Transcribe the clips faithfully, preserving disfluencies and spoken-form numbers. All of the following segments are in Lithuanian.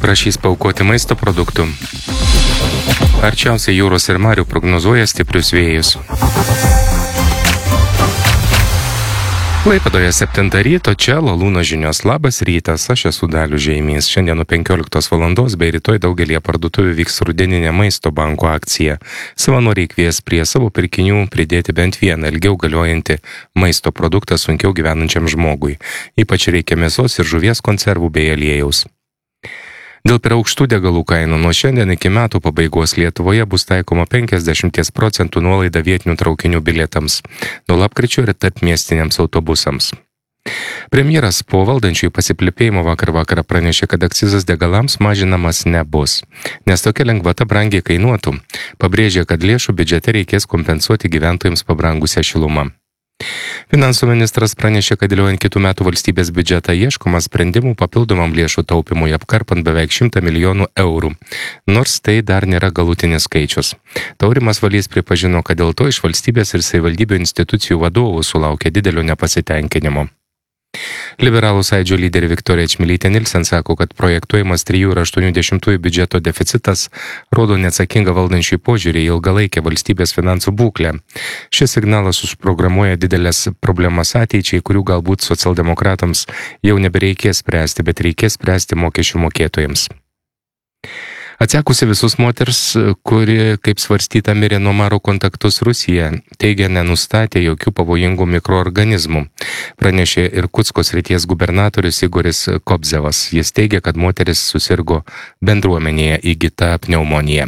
prašys paaukoti maisto produktų. Arčiausiai jūros ir marių prognozuoja stiprius vėjus. Klaipėdoje septintą ryto, čia Lalūno žinios. Labas rytas, aš esu Dalius Žeimys. Šiandien nuo penkioliktos valandos bei rytoj daugelį parduotuvių vyks rudeninė maisto banko akcija. Savanoriai kvies prie savo pirkinių pridėti bent vieną ilgiau galiojantį maisto produktą sunkiau gyvenančiam žmogui. Ypač reikia mėsos ir žuvies konservų bei aliejaus. Dėl per aukštų degalų kainų nuo šiandien iki metų pabaigos Lietuvoje bus taikoma penkiasdešimt procentų nuolaida vietinių traukinių bilietams, nuo lapkričio ir tarpmiestiniams autobusams. Premjeras po valdančiųjų pasiplipėjimo vakar vakarą pranešė, kad akcizas degalams mažinamas nebus, nes tokia lengvata brangiai kainuotų. Pabrėžė, kad lėšų biudžete reikės kompensuoti gyventojams pabrangusią šilumą. Finansų ministras pranešė, kad dėliojant kitų metų valstybės biudžetą ieškoma sprendimų papildomam lėšų taupimui apkarpant beveik šimtą milijonų eurų, nors tai dar nėra galutinis skaičius. Taurimas Valys pripažino, kad dėl to iš valstybės ir savivaldybių institucijų vadovų sulaukė didelio nepasitenkinimo. Liberalų sąjūdžio lyderė Viktorija Čmilytė Nilsen sako, kad projektuojamas trijų ir aštuonių dešimtųjų biudžeto deficitas rodo neatsakingą valdančiųjų požiūrį į ilgalaikę valstybės finansų būklę. Šis signalas užprogramuoja didelės problemas ateičiai, kurių galbūt socialdemokratams jau nebereikės spręsti, bet reikės spręsti mokesčių mokėtojams. Atsekusi visus moters, kuri, kaip svarstyta, mirė nuo maro kontaktus Rusija, teigia nenustatė jokių pavojingų mikroorganizmų. Pranešė Irkutsko srities gubernatorius Igoris Kobzevas. Jis teigia, kad moteris susirgo bendruomenėje įgyta pneumonija.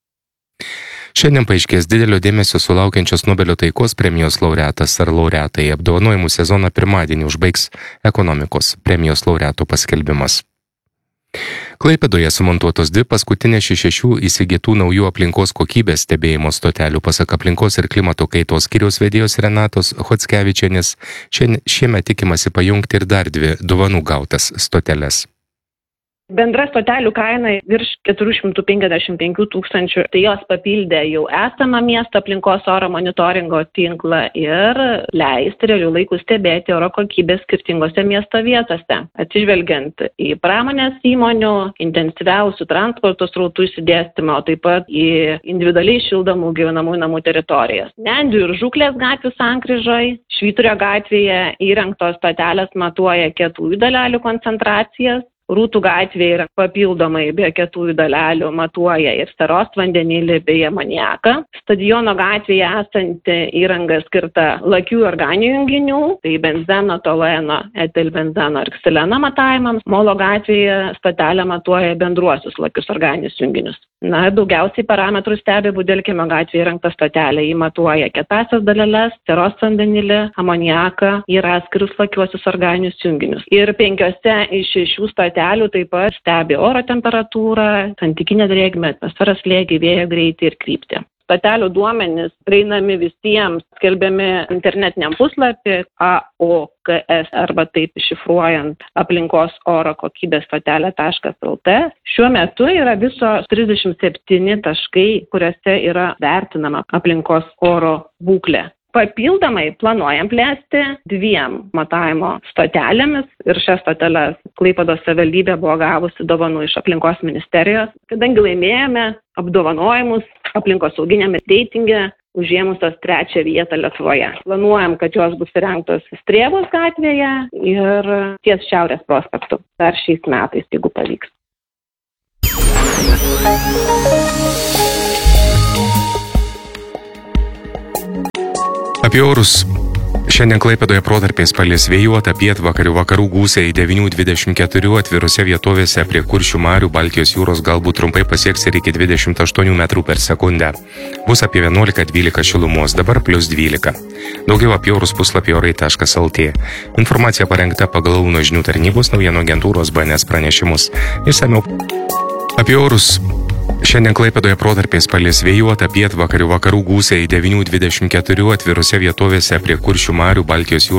Šiandien paaiškės didelio dėmesio sulaukiančios Nobelio taikos premijos laureatas ar laureatai. Apdovanojimų sezoną pirmadienį užbaigs ekonomikos premijos laureatų paskelbimas. Klaipėdoje sumontuotos dvi paskutinės šešių įsigytų naujų aplinkos kokybės stebėjimo stotelių, pasak aplinkos ir klimato kaitos skyriaus vedėjos Renatos Chockevičienės. Šiemet tikimasi pajungti ir dar dvi dovanų gautas stoteles. Bendra stotelių kaina virš keturi šimtai penkiasdešimt penki tūkstančių, tai jos papildė jau esamą miesto aplinkos oro monitoringo tinklą ir leisti realių laikų stebėti oro kokybės skirtingose miesto vietose, atsižvelgiant į pramonės įmonių, intensyviausių transporto srautų išsidėstymą, o taip pat į individualiai šildomų gyvenamųjų namų teritorijas. Nendrių ir Žuklės gatvių sankryžoj, Švyturio gatvėje įrengtos stotelės matuoja kietųjų dalelių koncentracijas. Rūtų gatvėje yra papildomai be kietųjų dalelių matuoja ir seros vandenilį bei amoniaką. Stadiono gatvėje esanti įranga skirta lakių organinių junginių, tai benzeno, tolueno, etilbenzeno ir ksileno matavimams. Molo gatvėje stotelė matuoja bendruosius lakius organinius junginius. Na, daugiausiai parametrų stebi Budelkimio gatvėje įrengta stotelė. Ji matuoja kietąsias daleles, seros vandenilį, amoniaką ir atskirus lakiuosius organinius junginius. Ir penkiose iš šešių stotelių taip pat stebi oro temperatūrą, santykinę drėgmę, atmosferos slėgį, vėjo greitį ir kryptį. Stotelių duomenys prieinami visiems, skelbiami internetiniam puslapį A O K S arba taip šifruojant aplinkos oro kokybės stotelė taškas el t. Šiuo metu yra viso trisdešimt septyni taškai, kuriuose yra vertinama aplinkos oro būklė. Papildomai planuojam plėsti dviem matavimo stotelėmis ir šias stoteles Klaipėdos savivaldybė buvo gavusi dovanų iš aplinkos ministerijos, kadangi laimėjome apdovanojimus aplinkosauginiame reitinge užėmusios trečią vietą Lietuvoje. Planuojam, kad jos bus įrengtos Strėvos gatvėje ir ties Šiaurės prospektu dar šiais metais, jeigu pavyks. Apie orus. Šiandien Klaipėdoje protarpiais palis vėjuota, pietvakarių vakarų gūsiai devyni dvidešimt keturi, atvirose vietovėse prie Kuršių marių Baltijos jūros galbūt trumpai pasieks ir iki dvidešimt aštuonių metrų per sekundę. Bus apie vienuolika dvylika šilumos, dabar plius dvylika. Daugiau apie orus puslapį orai taškas el t. Informacija parengta pagal Lalūno žinių tarnybos naujienų agentūros B N S pranešimus. Išsamiau apie orus. Šiandien Klaipėdoje protarpiais palis vėjuota, pietvakarių vakarų gūsiai devyni dvidešimt keturi, atvirose vietovėse prie Kuršių marių Baltijos jūros